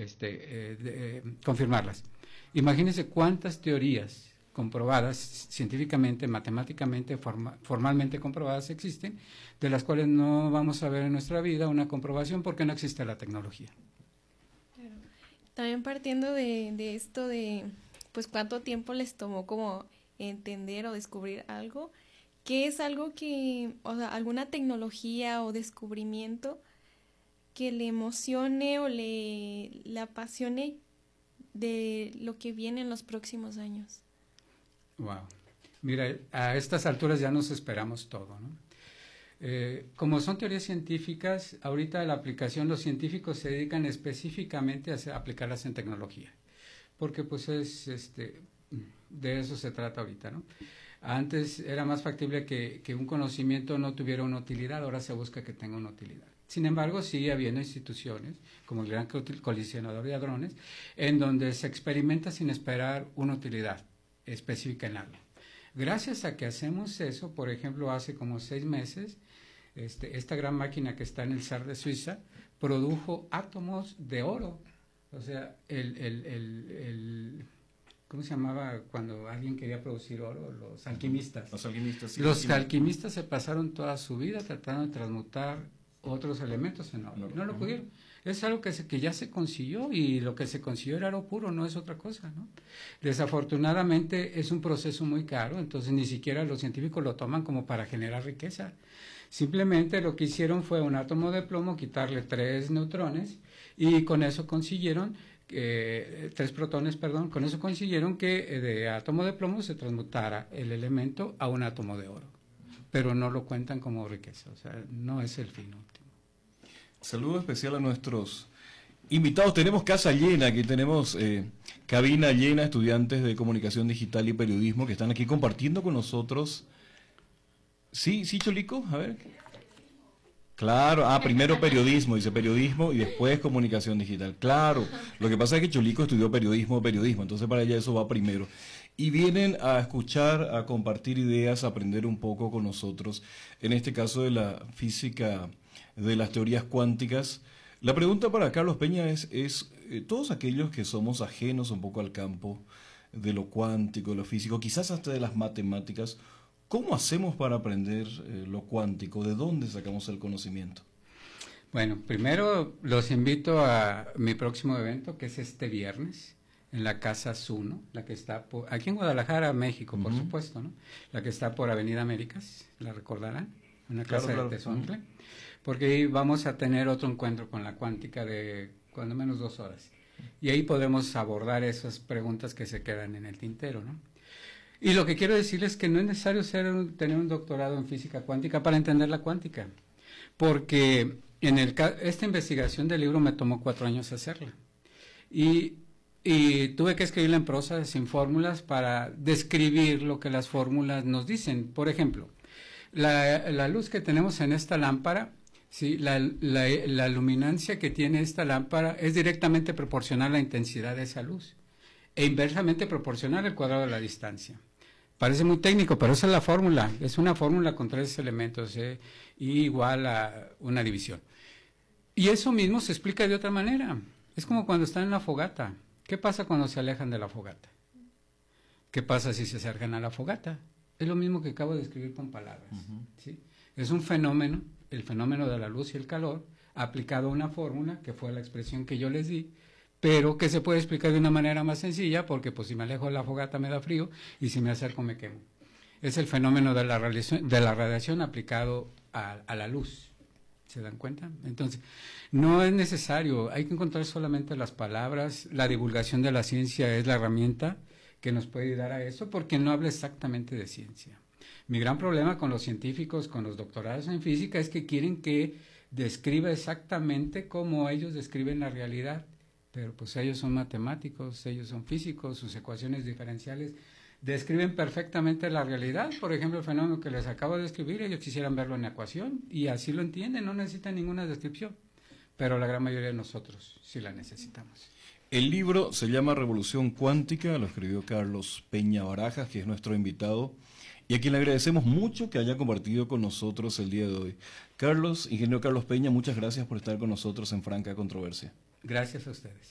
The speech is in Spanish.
confirmarlas. Imagínense cuántas teorías comprobadas científicamente, matemáticamente, formalmente comprobadas existen, de las cuales no vamos a ver en nuestra vida una comprobación porque no existe la tecnología. Claro. También partiendo de esto de, pues, cuánto tiempo les tomó como entender o descubrir algo, ¿qué es algo que, o sea, alguna tecnología o descubrimiento que le emocione o le apasione de lo que viene en los próximos años? Wow. Mira, a estas alturas ya nos esperamos todo, ¿no? Como son teorías científicas, ahorita la aplicación, los científicos se dedican específicamente a aplicarlas en tecnología, porque pues de eso se trata ahorita, ¿no? Antes era más factible que un conocimiento no tuviera una utilidad, ahora se busca que tenga una utilidad. Sin embargo, sigue habiendo instituciones, como el Gran Colisionador de Hadrones, en donde se experimenta sin esperar una utilidad específica en algo. Gracias a que hacemos eso, por ejemplo, hace como 6 meses, esta gran máquina que está en el SAR de Suiza produjo átomos de oro. O sea, ¿cómo se llamaba cuando alguien quería producir oro? Los alquimistas. Los alquimistas, sí. Los alquimistas se pasaron toda su vida tratando de transmutar otros elementos en oro. No lo pudieron. Es algo que ya se consiguió, y lo que se consiguió era oro puro, no es otra cosa, ¿no? Desafortunadamente es un proceso muy caro, entonces ni siquiera los científicos lo toman como para generar riqueza. Simplemente lo que hicieron fue un átomo de plomo, quitarle 3 neutrones, y con eso consiguieron 3 protones, perdón, con eso consiguieron que de átomo de plomo se transmutara el elemento a un átomo de oro, pero no lo cuentan como riqueza, o sea, no es el fin último. Saludo especial a nuestros invitados. Tenemos casa llena, aquí tenemos cabina llena, estudiantes de comunicación digital y periodismo que están aquí compartiendo con nosotros. Sí, Cholico, a ver. Claro, primero periodismo, dice periodismo y después comunicación digital. Claro, lo que pasa es que Cholico estudió periodismo, entonces para ella eso va primero. Y vienen a escuchar, a compartir ideas, a aprender un poco con nosotros, en este caso de la física, de las teorías cuánticas. La pregunta para Carlos Peña es todos aquellos que somos ajenos un poco al campo de lo cuántico, de lo físico, quizás hasta de las matemáticas, ¿cómo hacemos para aprender lo cuántico? ¿De dónde sacamos el conocimiento? Bueno, primero los invito a mi próximo evento, que es este viernes, en la Casa Zuno, la que está aquí en Guadalajara, México, por supuesto, ¿no? La que está por Avenida Américas, la recordarán, una casa de Tezontle, porque ahí vamos a tener otro encuentro con la cuántica de cuando menos 2 horas. Y ahí podemos abordar esas preguntas que se quedan en el tintero, ¿no? Y lo que quiero decirles es que no es necesario tener un doctorado en física cuántica para entender la cuántica, porque esta investigación del libro me tomó 4 años hacerla. Y tuve que escribirla en prosa, sin fórmulas, para describir lo que las fórmulas nos dicen. Por ejemplo, la luz que tenemos en esta lámpara, ¿sí? La luminancia que tiene esta lámpara es directamente proporcional a la intensidad de esa luz e inversamente proporcional al cuadrado de la distancia. Parece muy técnico, pero esa es la fórmula. Es una fórmula con 3 elementos, y igual a una división. Y eso mismo se explica de otra manera. Es como cuando están en la fogata. ¿Qué pasa cuando se alejan de la fogata? ¿Qué pasa si se acercan a la fogata? Es lo mismo que acabo de escribir con palabras. ¿Sí? Es un fenómeno, el fenómeno de la luz y el calor, aplicado a una fórmula, que fue la expresión que yo les di, pero que se puede explicar de una manera más sencilla, porque pues si me alejo de la fogata me da frío, y si me acerco me quemo. Es el fenómeno de la radiación aplicado a la luz. ¿Se dan cuenta? Entonces, no es necesario, hay que encontrar solamente las palabras. La divulgación de la ciencia es la herramienta que nos puede ayudar a eso, porque no habla exactamente de ciencia. Mi gran problema con los científicos, con los doctorados en física, es que quieren que describa exactamente cómo ellos describen la realidad, pero pues ellos son matemáticos, ellos son físicos, sus ecuaciones diferenciales describen perfectamente la realidad. Por ejemplo, el fenómeno que les acabo de describir, ellos quisieran verlo en ecuación y así lo entienden, no necesitan ninguna descripción, pero la gran mayoría de nosotros sí la necesitamos. El libro se llama Revolución Cuántica, lo escribió Carlos Peña Barajas, que es nuestro invitado, y a quien le agradecemos mucho que haya compartido con nosotros el día de hoy. Ingeniero Carlos Peña, muchas gracias por estar con nosotros en Franca Controversia. Gracias a ustedes.